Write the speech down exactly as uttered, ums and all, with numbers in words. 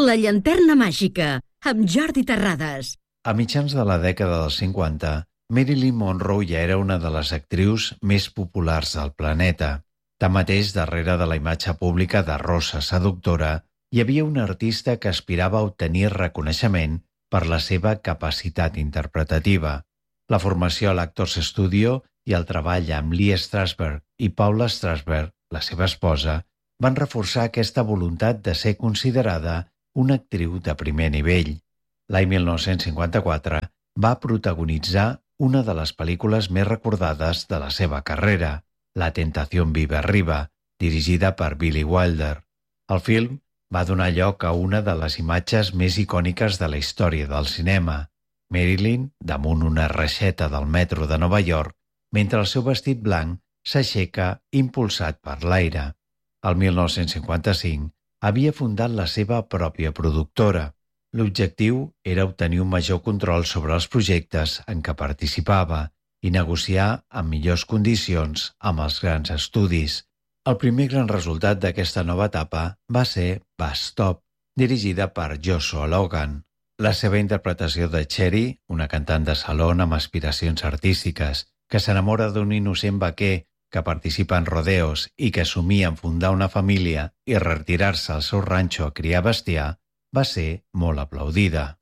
La llanterna màgica, amb Jordi Terrades. A mitjans de la dècada dels cinquanta, Marilyn Monroe ja era una de les actrius més populars del planeta. Tanmateix, darrere de la imatge pública de rosa seductora, hi havia un artista que aspirava a obtenir reconeixement per la seva capacitat interpretativa. La formació a l'Actors Studio i el treball amb Lee Strasberg i Paula Strasberg, la seva esposa, van reforçar aquesta voluntat de ser considerada una actriu de primer nivell. L'any mil nou-cents cinquanta-quatre va protagonitzar una de les pel·lícules més recordades de la seva carrera, La tentación vive arriba, dirigida per Billy Wilder. El film va donar lloc a una de les imatges més icòniques de la història del cinema, Marilyn damunt una reixeta del metro de Nova York, mentre el seu vestit blanc s'aixeca impulsat per l'aire. El mil nou-cents cinquanta-cinc havia fundat la seva pròpia productora. L'objectiu era obtenir un major control sobre els projectes en què participava i negociar en millors condicions amb els grans estudis. El primer gran resultat d'aquesta nova etapa va ser Bus Stop, dirigida per Joshua Logan. La seva interpretació de Cherry, una cantant de salon amb aspiracions artístiques, que s'enamora d'un innocent vaquer que participa en rodeos i que somia en fundar una família i retirar-se al seu ranxo a criar bestiar, va ser molt aplaudida.